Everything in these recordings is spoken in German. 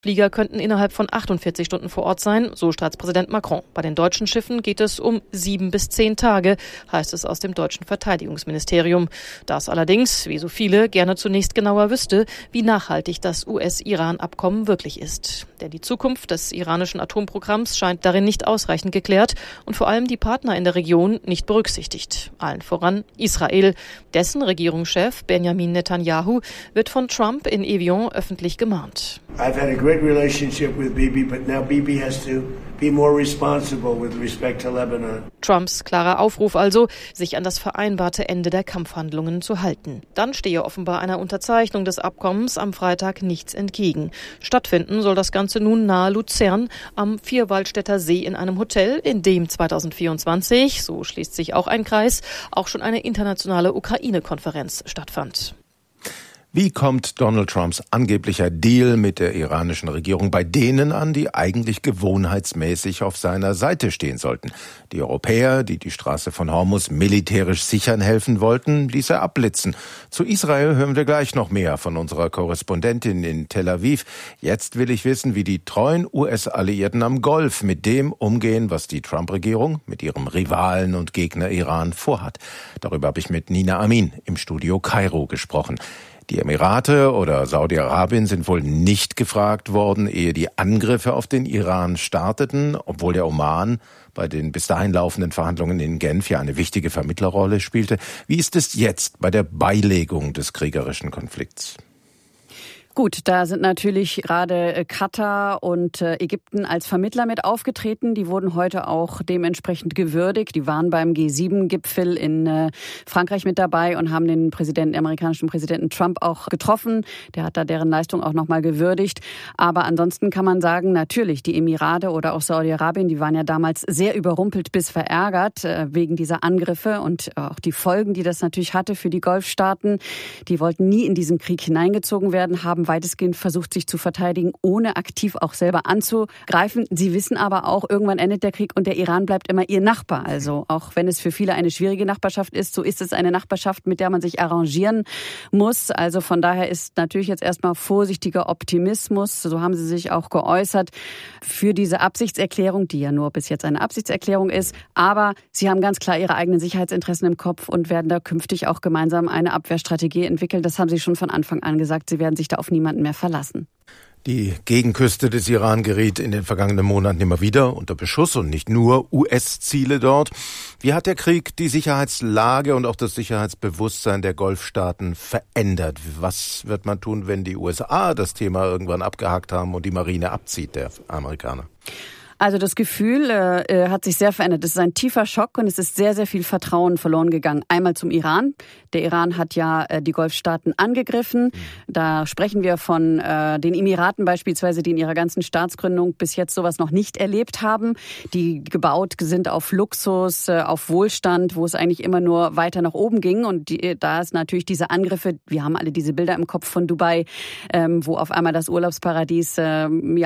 Flieger könnten innerhalb von 48 Stunden vor Ort sein, so Staatspräsident Macron. Bei den deutschen Schiffen geht es um 7 bis 10 Tage, heißt es aus dem deutschen Verteidigungsministerium. Das allerdings, wie so viele, gerne zunächst genauer wüsste, wie nachhaltig das US-Iran-Abkommen wirklich ist. Denn die Zukunft des iranischen Atomprogramms scheint darin nicht ausreichend geklärt und vor allem die Partner in der Region nicht berücksichtigt. Allen voran Israel. Dessen Regierungschef Benjamin Netanyahu wird von Trump in Evian öffentlich gemahnt. I've had a great relationship with Bibi, but now Bibi has to be more responsible with respect to Lebanon. Trumps klarer Aufruf also, sich an das vereinbarte Ende der Kampfhandlungen zu halten. Dann stehe offenbar einer Unterzeichnung des Abkommens am Freitag nichts entgegen. Stattfinden soll das Ganze nun nahe Luzern am Vierwaldstätter See in einem Hotel, in dem 2024, so schließt sich auch ein Kreis, auch schon eine internationale Ukraine-Konferenz stattfand. Wie kommt Donald Trumps angeblicher Deal mit der iranischen Regierung bei denen an, die eigentlich gewohnheitsmäßig auf seiner Seite stehen sollten? Die Europäer, die die Straße von Hormuz militärisch sichern helfen wollten, ließ er abblitzen. Zu Israel hören wir gleich noch mehr von unserer Korrespondentin in Tel Aviv. Jetzt will ich wissen, wie die treuen US-Alliierten am Golf mit dem umgehen, was die Trump-Regierung mit ihrem Rivalen und Gegner Iran vorhat. Darüber habe ich mit Nina Amin im Studio Kairo gesprochen. Die Emirate oder Saudi-Arabien sind wohl nicht gefragt worden, ehe die Angriffe auf den Iran starteten, obwohl der Oman bei den bis dahin laufenden Verhandlungen in Genf ja eine wichtige Vermittlerrolle spielte. Wie ist es jetzt bei der Beilegung des kriegerischen Konflikts? Gut, da sind natürlich gerade Katar und Ägypten als Vermittler mit aufgetreten. Die wurden heute auch dementsprechend gewürdigt. Die waren beim G7-Gipfel in Frankreich mit dabei und haben den amerikanischen Präsidenten Trump auch getroffen. Der hat da deren Leistung auch nochmal gewürdigt. Aber ansonsten kann man sagen, natürlich, die Emirate oder auch Saudi-Arabien, die waren ja damals sehr überrumpelt bis verärgert wegen dieser Angriffe und auch die Folgen, die das natürlich hatte für die Golfstaaten. Die wollten nie in diesen Krieg hineingezogen werden, haben weitestgehend versucht, sich zu verteidigen, ohne aktiv auch selber anzugreifen. Sie wissen aber auch, irgendwann endet der Krieg und der Iran bleibt immer ihr Nachbar. Also auch wenn es für viele eine schwierige Nachbarschaft ist, so ist es eine Nachbarschaft, mit der man sich arrangieren muss. Also von daher ist natürlich jetzt erstmal vorsichtiger Optimismus, so haben sie sich auch geäußert, für diese Absichtserklärung, die ja nur bis jetzt eine Absichtserklärung ist. Aber sie haben ganz klar ihre eigenen Sicherheitsinteressen im Kopf und werden da künftig auch gemeinsam eine Abwehrstrategie entwickeln. Das haben sie schon von Anfang an gesagt. Sie werden sich da auf niemanden mehr verlassen. Die Gegenküste des Iran geriet in den vergangenen Monaten immer wieder unter Beschuss und nicht nur US-Ziele dort. Wie hat der Krieg die Sicherheitslage und auch das Sicherheitsbewusstsein der Golfstaaten verändert? Was wird man tun, wenn die USA das Thema irgendwann abgehakt haben und die Marine abzieht, der Amerikaner? Also das Gefühl hat sich sehr verändert. Es ist ein tiefer Schock und es ist sehr, sehr viel Vertrauen verloren gegangen. Einmal zum Iran. Der Iran hat ja die Golfstaaten angegriffen. Da sprechen wir von den Emiraten beispielsweise, die in ihrer ganzen Staatsgründung bis jetzt sowas noch nicht erlebt haben, die gebaut sind auf Luxus, auf Wohlstand, wo es eigentlich immer nur weiter nach oben ging. Und da ist natürlich diese Angriffe, wir haben alle diese Bilder im Kopf von Dubai, wo auf einmal das Urlaubsparadies da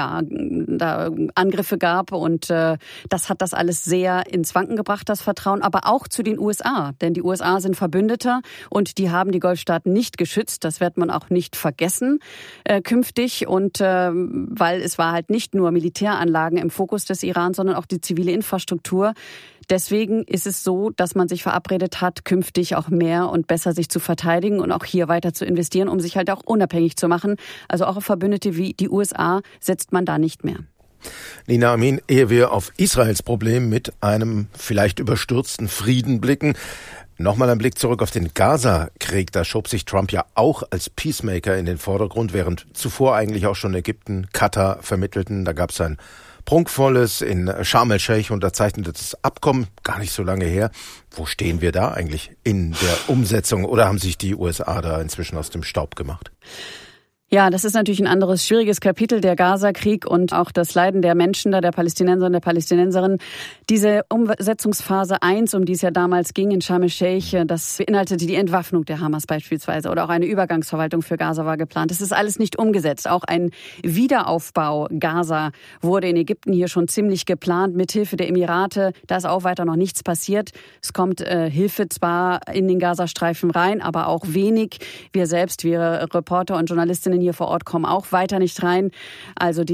Angriffe gab. Und das hat das alles sehr ins Wanken gebracht, das Vertrauen, aber auch zu den USA. Denn die USA sind Verbündeter und die haben die Golfstaaten nicht geschützt. Das wird man auch nicht vergessen künftig. Und weil es war halt nicht nur Militäranlagen im Fokus des Iran, sondern auch die zivile Infrastruktur. Deswegen ist es so, dass man sich verabredet hat, künftig auch mehr und besser sich zu verteidigen und auch hier weiter zu investieren, um sich halt auch unabhängig zu machen. Also auch auf Verbündete wie die USA setzt man da nicht mehr. Nina Amin, ehe wir auf Israels Problem mit einem vielleicht überstürzten Frieden blicken, nochmal ein Blick zurück auf den Gaza-Krieg. Da schob sich Trump ja auch als Peacemaker in den Vordergrund, während zuvor eigentlich auch schon Ägypten, Katar vermittelten. Da gab es ein prunkvolles, in Sharm el-Sheikh unterzeichnetes Abkommen, gar nicht so lange her. Wo stehen wir da eigentlich in der Umsetzung oder haben sich die USA da inzwischen aus dem Staub gemacht? Ja, das ist natürlich ein anderes schwieriges Kapitel, der Gaza-Krieg und auch das Leiden der Menschen da, der Palästinenser und der Palästinenserinnen. Diese Umsetzungsphase 1, um die es ja damals ging in Sharm el-Sheikh, das beinhaltete die Entwaffnung der Hamas beispielsweise oder auch eine Übergangsverwaltung für Gaza war geplant. Das ist alles nicht umgesetzt. Auch ein Wiederaufbau Gaza wurde in Ägypten hier schon ziemlich geplant, mithilfe der Emirate. Da ist auch weiter noch nichts passiert. Es kommt Hilfe zwar in den Gazastreifen rein, aber auch wenig. Wir selbst, wir Reporter und Journalistinnen hier vor Ort kommen auch weiter nicht rein. Also